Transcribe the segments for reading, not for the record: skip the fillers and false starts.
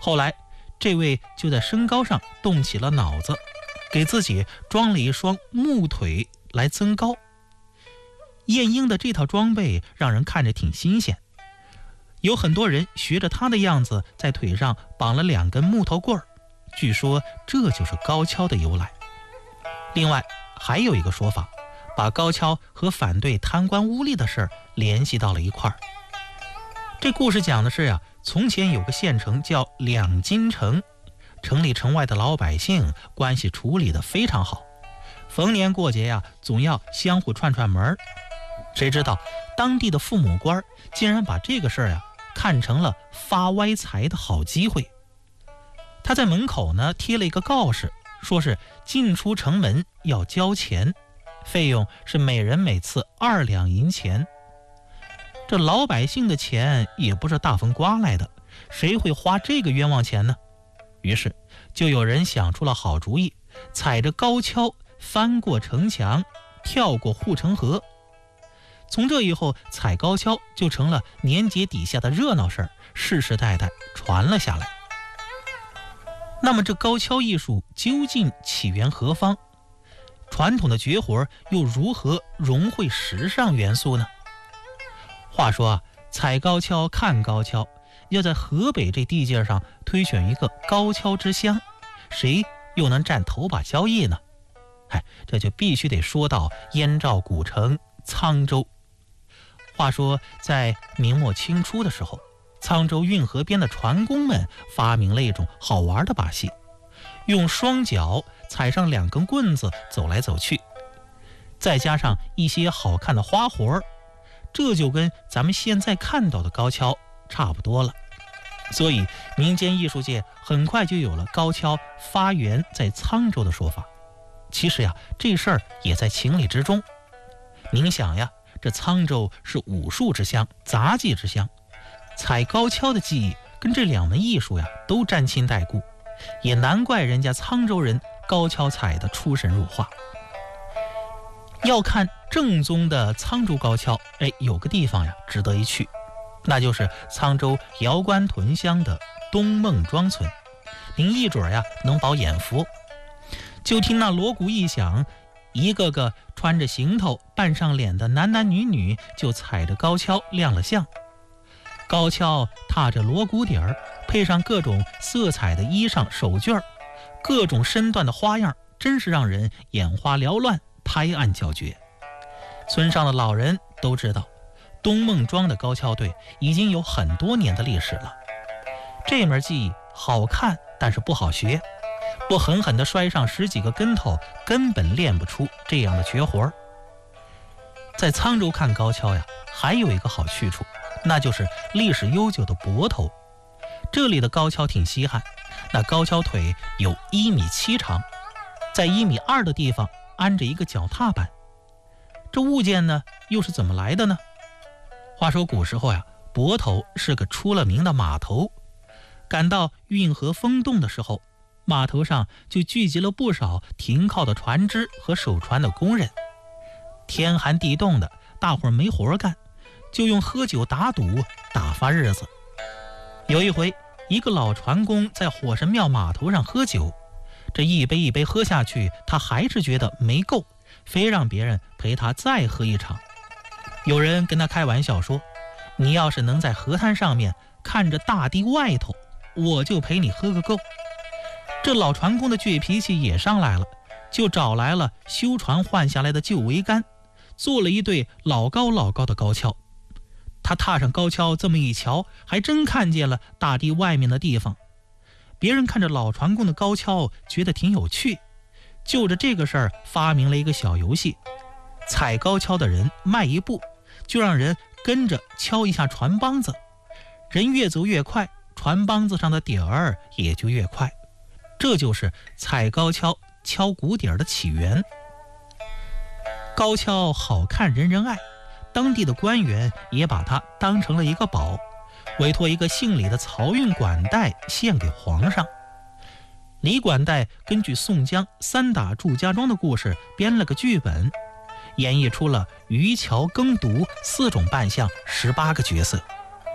后来这位就在身高上动起了脑子，给自己装了一双木腿来增高。晏婴的这套装备让人看着挺新鲜，有很多人学着他的样子在腿上绑了2根木头棍儿，据说这就是高跷的由来。另外还有一个说法，把高跷和反对贪官污吏的事儿联系到了一块儿。这故事讲的是从前有个县城叫两津城，城里城外的老百姓关系处理得非常好，逢年过节总要相互串串门。谁知道当地的父母官竟然把这个事儿看成了发歪财的好机会。他在门口呢贴了一个告示，说是进出城门要交钱，费用是每人每次2两银钱。这老百姓的钱也不是大风刮来的，谁会花这个冤枉钱呢？于是就有人想出了好主意，踩着高跷翻过城墙，跳过护城河。从这以后，踩高跷就成了年节底下的热闹事儿，世世代代传了下来。那么这高跷艺术究竟起源何方？传统的绝活又如何融汇时尚元素呢？话说踩高跷看高跷，要在河北这地界上推选一个高跷之乡，谁又能占头把交椅呢？这就必须得说到燕赵古城沧州。话说在明末清初的时候，沧州运河边的船工们发明了一种好玩的把戏，用双脚踩上2根棍子走来走去，再加上一些好看的花活，这就跟咱们现在看到的高跷差不多了。所以民间艺术界很快就有了高跷发源在沧州的说法。其实这事儿也在情理之中。您想这沧州是武术之乡，杂技之乡，踩高跷的技艺跟这2门艺术都沾亲带故，也难怪人家沧州人高跷踩的出神入化。要看正宗的沧州高跷，有个地方值得一去，那就是沧州姚官屯乡的东孟庄村，您一准能饱眼福。就听那锣鼓一响，一个个穿着行头扮上脸的男男女女就踩着高跷亮了相。高跷踏着锣鼓底儿，配上各种色彩的衣裳手绢，各种身段的花样，真是让人眼花缭乱，拍案叫绝。村上的老人都知道，东孟庄的高跷队已经有很多年的历史了。这门技艺好看，但是不好学，不狠狠地摔上10几个跟头，根本练不出这样的绝活。在沧州看高跷还有一个好去处，那就是历史悠久的泊头。这里的高跷挺稀罕，那高跷腿有1.7米长，在1.2米的地方安着一个脚踏板。这物件呢又是怎么来的呢？话说古时候泊头是个出了名的码头，赶到运河封冻的时候，码头上就聚集了不少停靠的船只和守船的工人。天寒地冻的，大伙儿没活干，就用喝酒打赌打发日子。有一回，一个老船工在火神庙码头上喝酒，这一杯一杯喝下去，他还是觉得没够，非让别人陪他再喝一场。有人跟他开玩笑说，你要是能在河滩上面看着大堤外头，我就陪你喝个够。这老船工的倔脾气也上来了，就找来了修船换下来的旧桅杆，做了一对老高老高的高跷。他踏上高跷这么一瞧，还真看见了大堤外面的地方。别人看着老船工的高跷觉得挺有趣，就着这个事儿发明了一个小游戏，踩高跷的人迈一步，就让人跟着敲一下船帮子，人越走越快，船帮子上的底儿也就越快。这就是踩高跷敲鼓底儿的起源。高跷好看人人爱，当地的官员也把它当成了一个宝，委托一个姓李的漕运管带献给皇上。李管带根据宋江3打祝家庄的故事编了个剧本，演绎出了渔樵耕读4种扮相18个角色。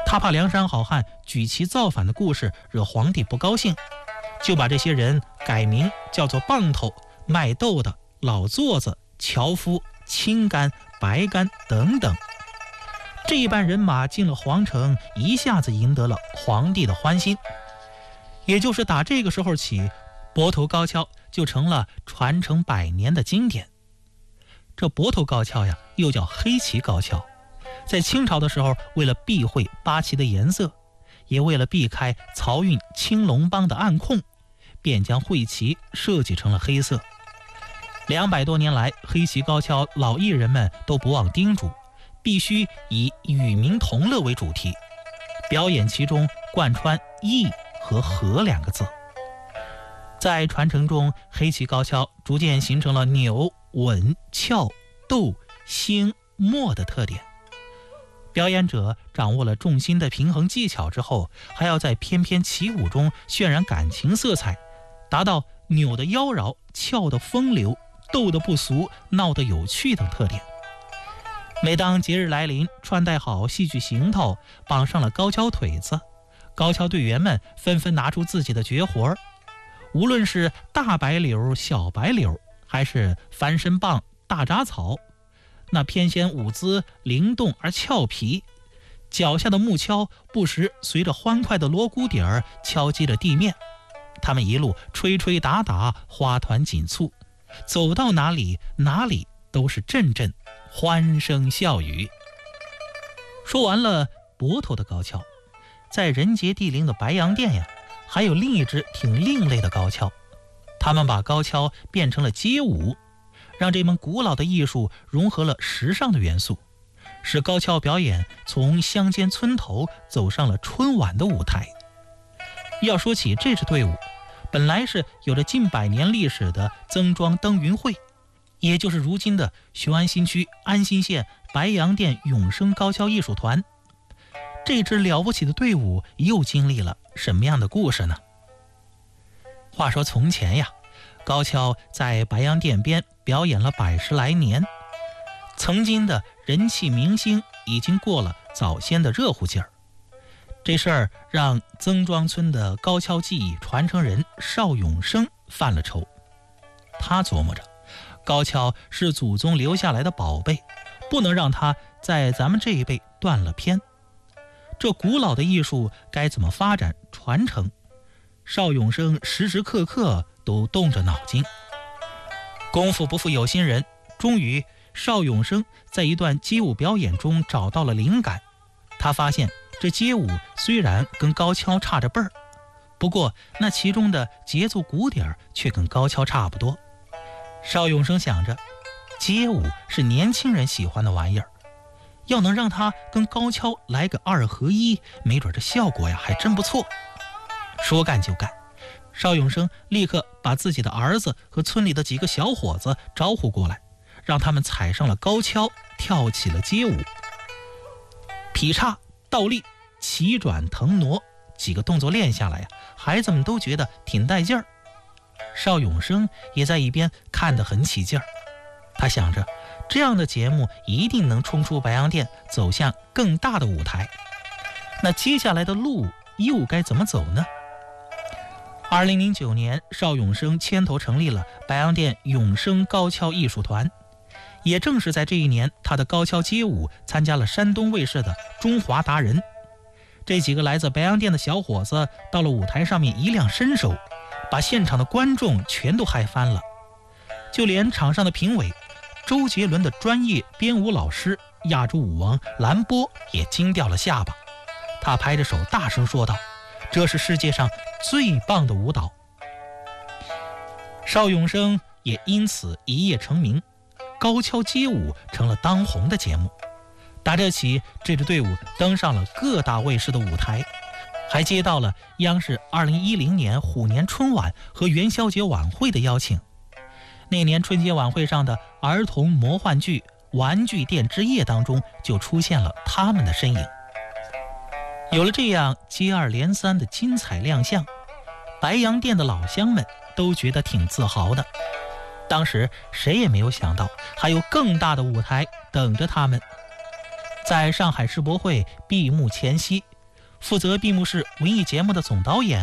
他怕梁山好汉举旗造反的故事惹皇帝不高兴，就把这些人改名叫做棒头、卖豆的、老座子、樵夫、青干、白干等等。这一班人马进了皇城，一下子赢得了皇帝的欢心。也就是打这个时候起，泊头高跷就成了传承100年的经典。这泊头高跷呀，又叫黑旗高跷，在清朝的时候，为了避讳八旗的颜色，也为了避开漕运青龙帮的暗控，便将会旗设计成了黑色。200多年来，黑旗高跷老艺人们都不忘叮嘱，必须以与民同乐为主题，表演其中贯穿义和和2个字。在传承中，黑旗高跷逐渐形成了扭、稳、翘、斗、兴、默的特点。表演者掌握了重心的平衡技巧之后，还要在翩翩起舞中渲染感情色彩，达到扭的妖娆、翘的风流、斗的不俗、闹得有趣等特点。每当节日来临，穿戴好戏剧行头，绑上了高跷腿子，高跷队员们纷纷拿出自己的绝活儿。无论是大白柳、小白柳，还是翻身棒、大铡草，那翩跹舞姿灵动而俏皮，脚下的木锹不时随着欢快的锣鼓底儿敲击着地面。他们一路吹吹打打，花团锦簇，走到哪里哪里都是阵阵欢声笑语。说完了泊头的高跷，在人杰地灵的白洋淀呀，还有另一支挺另类的高跷。他们把高跷变成了街舞，让这门古老的艺术融合了时尚的元素，使高跷表演从乡间村头走上了春晚的舞台。要说起这支队伍，本来是有着近100年历史的曾庄登云会，也就是如今的雄安新区安新县白洋淀永生高跷艺术团。这支了不起的队伍又经历了什么样的故事呢？话说从前呀，高跷在白洋淀边表演了110来年，曾经的人气明星已经过了早先的热乎劲儿。这事儿让曾庄村的高跷技艺传承人邵永生犯了愁。他琢磨着，高跷是祖宗留下来的宝贝，不能让它在咱们这一辈断了篇。这古老的艺术该怎么发展传承？邵永生时时刻刻都动着脑筋。功夫不负有心人，终于邵永生在一段街舞表演中找到了灵感。他发现这街舞虽然跟高跷差着辈儿，不过那其中的节奏鼓点却跟高跷差不多。邵永生想着，街舞是年轻人喜欢的玩意儿，要能让它跟高跷来个2合1，没准这效果呀还真不错。说干就干，邵永生立刻把自己的儿子和村里的几个小伙子招呼过来，让他们踩上了高跷，跳起了街舞。劈叉、倒立、起转、腾挪，几个动作练下来呀，孩子们都觉得挺带劲儿。邵永生也在一边看得很起劲儿。他想着，这样的节目一定能冲出白洋淀，走向更大的舞台。那接下来的路又该怎么走呢？2009年，邵永生牵头成立了白洋淀永生高跷艺术团。也正是在这一年，他的高跷街舞参加了山东卫视的《中华达人》。这几个来自白洋淀的小伙子到了舞台上面一亮身手，把现场的观众全都嗨翻了。就连场上的评委周杰伦的专业编舞老师亚洲舞王兰波也惊掉了下巴。他拍着手大声说道，这是世界上最棒的舞蹈。邵永生也因此一夜成名，高跷街舞成了当红的节目。打这起，这支队伍登上了各大卫视的舞台，还接到了央视2010年虎年春晚和元宵节晚会的邀请。那年春节晚会上的儿童魔幻剧《玩具店之夜》当中就出现了他们的身影。有了这样接二连三的精彩亮相，白洋淀的老乡们都觉得挺自豪的。当时谁也没有想到，还有更大的舞台等着他们。在上海世博会闭幕前夕， 负责闭幕式文艺节目的总导演